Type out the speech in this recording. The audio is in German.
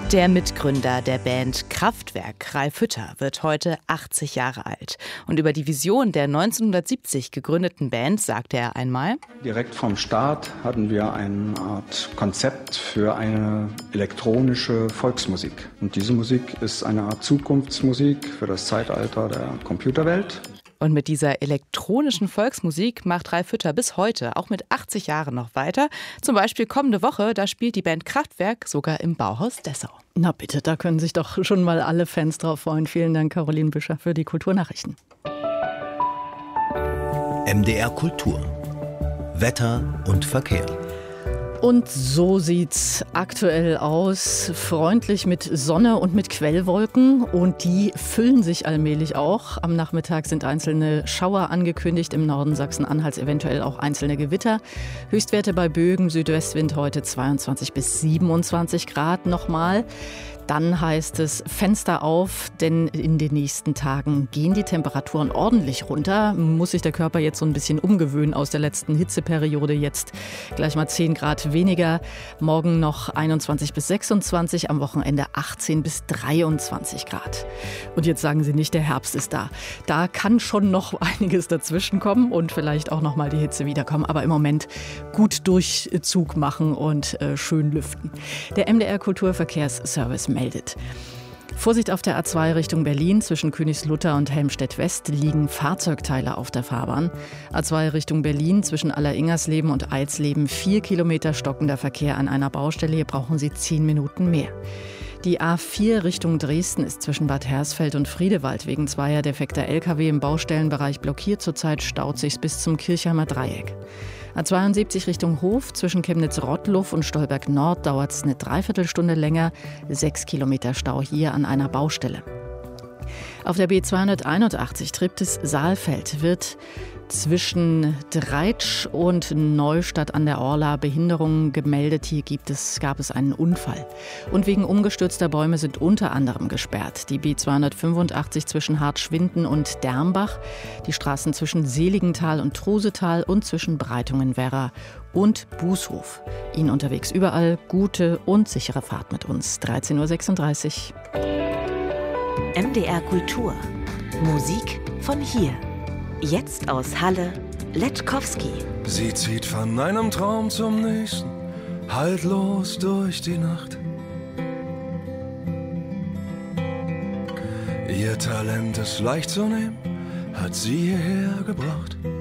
Der Mitgründer der Band Kraftwerk, Ralf Hütter, wird heute 80 Jahre alt. Und über die Vision der 1970 gegründeten Band sagte er einmal: Direkt vom Start hatten wir eine Art Konzept für eine elektronische Volksmusik. Und diese Musik ist eine Art Zukunftsmusik für das Zeitalter der Computerwelt. Und mit dieser elektronischen Volksmusik macht Ralf Hütter bis heute, auch mit 80 Jahren, noch weiter. Zum Beispiel kommende Woche, da spielt die Band Kraftwerk sogar im Bauhaus Dessau. Na bitte, da können sich doch schon mal alle Fans drauf freuen. Vielen Dank, Caroline Büscher, für die Kulturnachrichten. MDR Kultur. Wetter und Verkehr. Und so sieht's aktuell aus. Freundlich mit Sonne und mit Quellwolken. Und die füllen sich allmählich auch. Am Nachmittag sind einzelne Schauer angekündigt. Im Norden Sachsen-Anhalts eventuell auch einzelne Gewitter. Höchstwerte bei Bögen, Südwestwind heute 22 bis 27 Grad nochmal. Dann heißt es Fenster auf, denn in den nächsten Tagen gehen die Temperaturen ordentlich runter. Muss sich der Körper jetzt so ein bisschen umgewöhnen aus der letzten Hitzeperiode. Jetzt gleich mal 10 Grad weniger. Morgen noch 21 bis 26, am Wochenende 18 bis 23 Grad. Und jetzt sagen Sie nicht, der Herbst ist da. Da kann schon noch einiges dazwischen kommen und vielleicht auch noch mal die Hitze wiederkommen. Aber im Moment gut Durchzug machen und schön lüften. Der MDR Kulturverkehrsservice meldet. Vorsicht auf der A2 Richtung Berlin. Zwischen Königslutter und Helmstedt-West liegen Fahrzeugteile auf der Fahrbahn. A2 Richtung Berlin zwischen Alleringersleben und Eidsleben 4 Kilometer stockender Verkehr an einer Baustelle. Hier brauchen Sie 10 Minuten mehr. Die A4 Richtung Dresden ist zwischen Bad Hersfeld und Friedewald wegen zweier defekter Lkw im Baustellenbereich blockiert. Zurzeit staut sich's bis zum Kirchheimer Dreieck. A72 Richtung Hof zwischen Chemnitz-Rottluff und Stolberg Nord dauert es eine Dreiviertelstunde länger. 6 Kilometer Stau hier an einer Baustelle. Auf der B281 Triptis-Saalfeld wird zwischen Dreitsch und Neustadt an der Orla Behinderungen gemeldet. Hier gab es einen Unfall. Und wegen umgestürzter Bäume sind unter anderem gesperrt die B285 zwischen Hartschwinden und Dermbach, die Straßen zwischen Seligenthal und Trusetal und zwischen Breitungen-Werra und Bußhof. Ihnen unterwegs überall gute und sichere Fahrt mit uns. 13.36 Uhr. MDR Kultur. Musik von hier. Jetzt aus Halle, Letkowski. Sie zieht von einem Traum zum nächsten, haltlos durch die Nacht. Ihr Talent ist leicht zu nehmen, hat sie hierher gebracht.